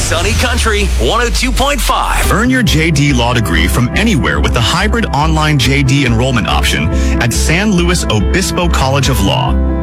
Sunny Country 102.5. Earn your JD Law degree from anywhere with the hybrid online JD enrollment option at San Luis Obispo College of Law.